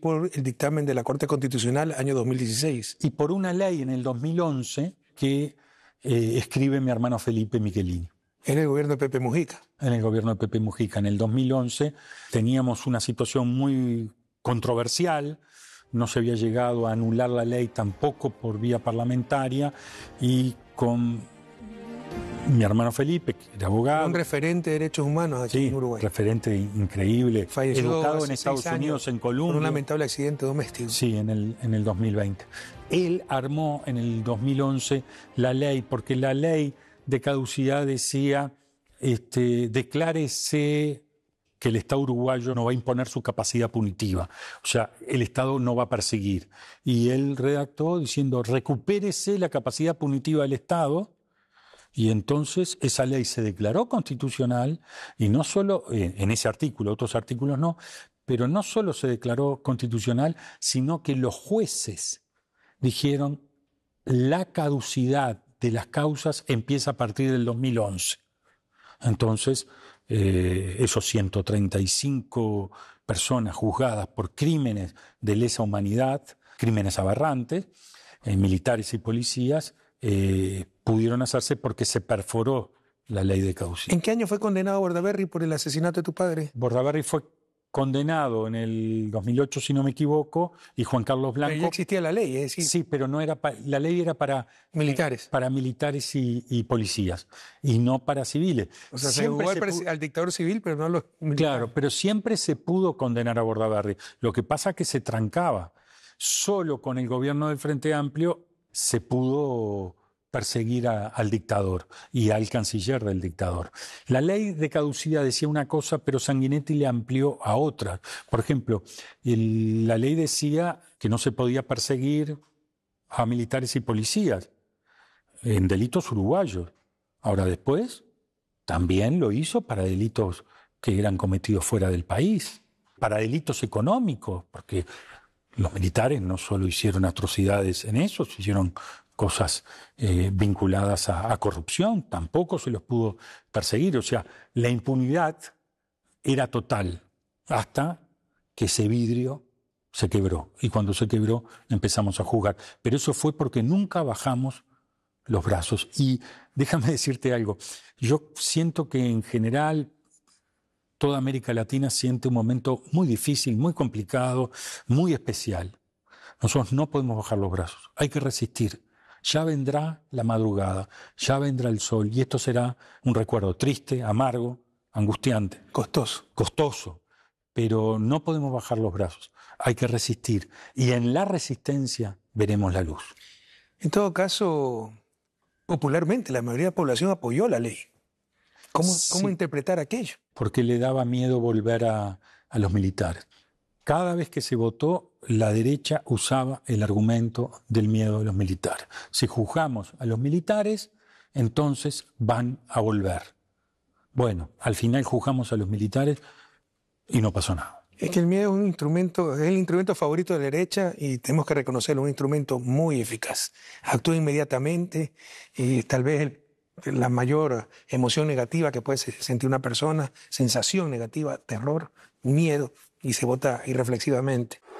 por el dictamen de la Corte Constitucional año 2016. Y por una ley en el 2011 que escribe mi hermano Felipe Michelini. En el gobierno de Pepe Mujica. En el gobierno de Pepe Mujica. En el 2011 teníamos una situación muy controversial, no se había llegado a anular la ley tampoco por vía parlamentaria, y con mi hermano Felipe, que era abogado. Un referente de derechos humanos aquí en Uruguay. Referente increíble. Falleció educado en Estados Unidos, en Colombia. Por un lamentable accidente doméstico. Sí, en el 2020. Él armó en el 2011 la ley, porque la ley de caducidad decía, declárese que el Estado uruguayo no va a imponer su capacidad punitiva. O sea, el Estado no va a perseguir. Y él redactó diciendo, recupérese la capacidad punitiva del Estado. Y entonces esa ley se declaró constitucional, y no solo en ese artículo, otros artículos no, pero no solo se declaró constitucional, sino que los jueces dijeron la caducidad de las causas empieza a partir del 2011. Entonces, esos 135 personas juzgadas por crímenes de lesa humanidad, crímenes aberrantes, militares y policías, pudieron hacerse porque se perforó la ley de caducidad. ¿En qué año fue condenado Bordaberry por el asesinato de tu padre? Bordaberry fue condenado en el 2008, si no me equivoco, y Juan Carlos Blanco... Pero ya existía la ley, es decir... Sí, pero no era la ley era para... Militares. Para militares y policías, y no para civiles. O sea, se jugó al dictador civil, pero no a los militares. Claro, pero siempre se pudo condenar a Bordaberry. Lo que pasa es que se trancaba. Solo con el gobierno del Frente Amplio se pudo perseguir al dictador y al canciller del dictador. La ley de caducidad decía una cosa, pero Sanguinetti le amplió a otra. Por ejemplo, la ley decía que no se podía perseguir a militares y policías en delitos uruguayos. Ahora después también lo hizo para delitos que eran cometidos fuera del país, para delitos económicos, porque los militares no solo hicieron atrocidades en eso, hicieron cosas vinculadas a corrupción, tampoco se los pudo perseguir. O sea, la impunidad era total hasta que ese vidrio se quebró. Y cuando se quebró empezamos a juzgar. Pero eso fue porque nunca bajamos los brazos. Y déjame decirte algo, yo siento que en general toda América Latina siente un momento muy difícil, muy complicado, muy especial. Nosotros no podemos bajar los brazos, hay que resistir. Ya vendrá la madrugada, ya vendrá el sol, y esto será un recuerdo triste, amargo, angustiante. Costoso, pero no podemos bajar los brazos, hay que resistir. Y en la resistencia veremos la luz. En todo caso, popularmente la mayoría de la población apoyó la ley. ¿Cómo interpretar aquello? Porque le daba miedo volver a los militares. Cada vez que se votó, la derecha usaba el argumento del miedo de los militares. Si juzgamos a los militares, entonces van a volver. Bueno, al final juzgamos a los militares y no pasó nada. Es que el miedo es un instrumento, es el instrumento favorito de la derecha, y tenemos que reconocerlo, un instrumento muy eficaz. Actúa inmediatamente, y tal vez la mayor emoción negativa que puede sentir una persona, sensación negativa, terror, miedo, y se vota irreflexivamente.